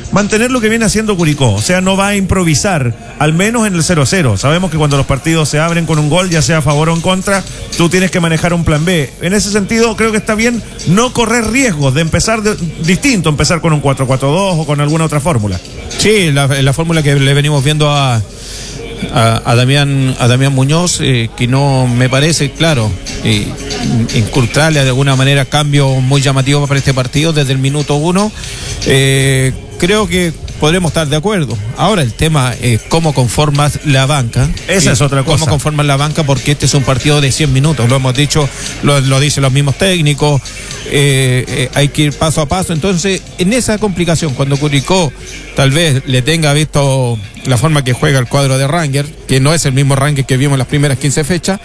mantener lo que viene haciendo Curicó. O sea, no va a improvisar, al menos en el 0-0. Sabemos que cuando los partidos se abren con un gol, ya sea a favor o en contra, tú tienes que manejar un plan B. En ese sentido, creo que está bien no correr riesgos de empezar distinto, empezar con un 4-4-2 o con alguna otra fórmula. Sí, la fórmula que le venimos viendo a Damián Muñoz, que no me parece, claro, incrustarle de alguna manera cambio muy llamativo para este partido desde el minuto 1. Creo que podremos estar de acuerdo. Ahora el tema es cómo conformas la banca. Esa es otra cosa. Cómo conformas la banca, porque este es un partido de 100 minutos, lo hemos dicho, lo dicen los mismos técnicos, hay que ir paso a paso. Entonces, en esa complicación, cuando Curicó tal vez le tenga visto la forma que juega el cuadro de Rangers, que no es el mismo Rangers que vimos en las primeras 15 fechas,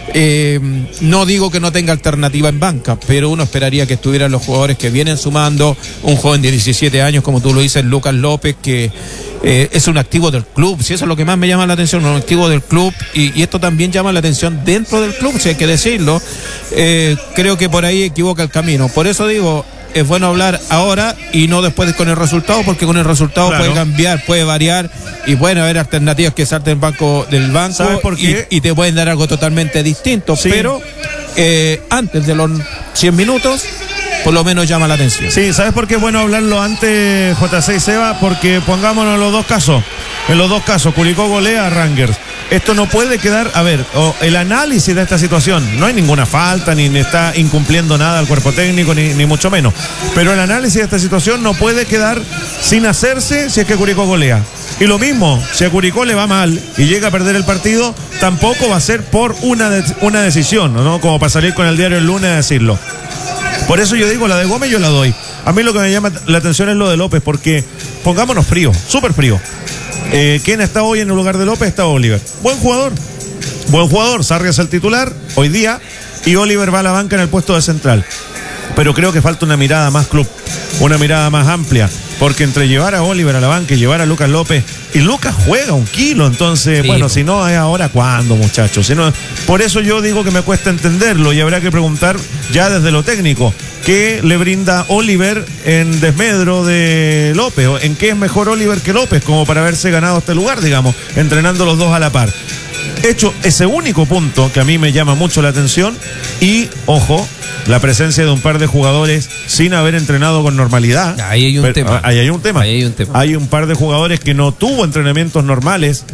no digo que no tenga alternativa en banca, pero uno esperaría que estuvieran los jugadores que vienen sumando, un joven de 17 años, como tú lo dices, Lucas López, que es un activo del club. Si eso es lo que más me llama la atención, un activo del club, y esto también llama la atención dentro del club, si hay que decirlo. Creo que por ahí equivoca el camino. Por eso digo, es bueno hablar ahora y no después con el resultado, porque con el resultado puede cambiar, puede variar, y pueden haber alternativas que salten del banco ¿Sabes por qué? Y te pueden dar algo totalmente distinto, sí. Pero antes de los 100 minutos por lo menos llama la atención. Sí, ¿sabes por qué es bueno hablarlo antes, J6 Seba? Porque pongámonos en los dos casos, Curicó golea a Rangers. Esto no puede quedar, el análisis de esta situación, no hay ninguna falta, ni está incumpliendo nada al cuerpo técnico, ni mucho menos, pero el análisis de esta situación no puede quedar sin hacerse si es que Curicó golea. Y lo mismo, si a Curicó le va mal y llega a perder el partido, tampoco va a ser por una decisión, ¿no? Como para salir con el diario el lunes a decirlo. Por eso yo digo, la de Gómez yo la doy. A mí lo que me llama la atención es lo de López, porque pongámonos frío, súper frío. ¿Quién está hoy en el lugar de López? Está Oliver. Buen jugador, Sarria es el titular hoy día y Oliver va a la banca en el puesto de central. Pero creo que falta una mirada más club, una mirada más amplia, porque entre llevar a Oliver a la banca y llevar a Lucas López, y Lucas juega 1 kilo, entonces, sí, bueno, si no es ahora, ¿cuándo, muchachos? Si no, por eso yo digo que me cuesta entenderlo y habrá que preguntar ya desde lo técnico, ¿qué le brinda Oliver en desmedro de López? ¿En qué es mejor Oliver que López? Como para haberse ganado este lugar, digamos, entrenando los dos a la par. Hecho ese único punto que a mí me llama mucho la atención y, ojo, la presencia de un par de jugadores sin haber entrenado con normalidad. Ahí hay un tema. Hay un par de jugadores que no tuvo entrenamientos normales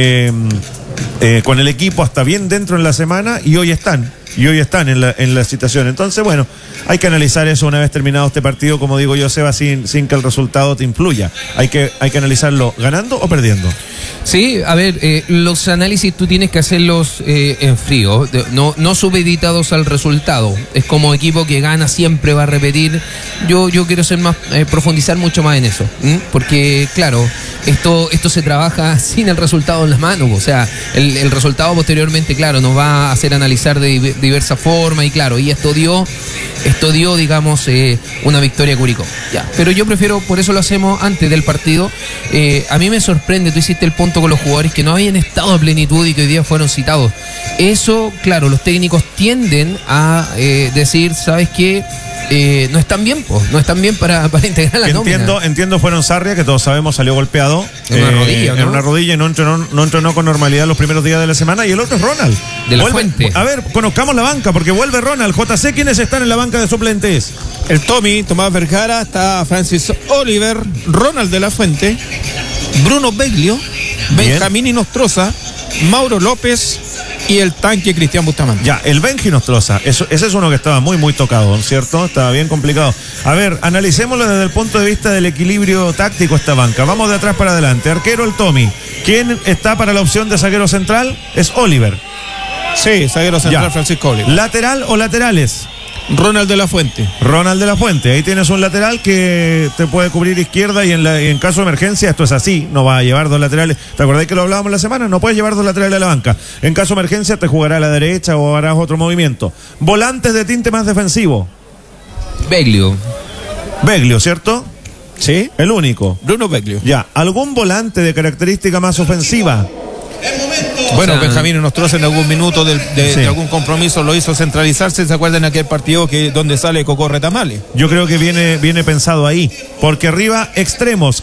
con el equipo hasta bien dentro en la semana y hoy están en la situación. Entonces, bueno, hay que analizar eso una vez terminado este partido, como digo yo, Seba, sin que el resultado te influya. Hay que analizarlo ganando o perdiendo. Sí, a ver, los análisis tú tienes que hacerlos en frío, no supeditados al resultado. Es como equipo que gana siempre va a repetir. Yo quiero ser más, profundizar mucho más en eso, porque claro, esto se trabaja sin el resultado en las manos. O sea, el resultado posteriormente, claro, nos va a hacer analizar de diversas formas y claro, y esto dio digamos una victoria a Curicó. Ya, pero yo prefiero, por eso lo hacemos antes del partido. A mí me sorprende, tú hiciste el punto con los jugadores que no habían estado a plenitud y que hoy día fueron citados. Eso, claro, los técnicos tienden a decir, ¿sabes qué? No están bien, no están bien para integrar la nómina. Entiendo, fueron Sarria, que todos sabemos salió golpeado en una rodilla, ¿no? En una rodilla y no entrenó con normalidad los primeros días de la semana, y el otro es Ronald. De la Fuente. A ver, conozcamos la banca, porque vuelve Ronald. JC, ¿quiénes están en la banca de suplentes? El Tomás Vergara, está Francis Oliver, Ronald de la Fuente, Bruno Beglio, Benjamín Inostroza, Mauro López y el tanque Cristian Bustamante. Ya, el Benji Nostroza, ese es uno que estaba muy, muy tocado, ¿cierto? Estaba bien complicado. A ver, analicémoslo desde el punto de vista del equilibrio táctico esta banca. Vamos de atrás para adelante. Arquero, el Tommy. ¿Quién está para la opción de zaguero central? Es Oliver. Sí, zaguero central, Francisco Oliver. ¿Lateral o laterales? Ronald de la Fuente. Ahí tienes un lateral que te puede cubrir izquierda y en caso de emergencia, esto es así, no va a llevar dos laterales. ¿Te acordás que lo hablábamos la semana? No puedes llevar dos laterales a la banca. En caso de emergencia te jugará a la derecha o harás otro movimiento. Volantes de tinte más defensivo. Beglio, ¿cierto? Sí. El único. Bruno Beglio. Ya. ¿Algún volante de característica más ofensiva? Bueno, Benjamín Inostroza en algún minuto de algún compromiso lo hizo centralizarse. ¿Se acuerdan de aquel partido donde sale Coco Retamale? Yo creo que viene pensado ahí, porque arriba extremos.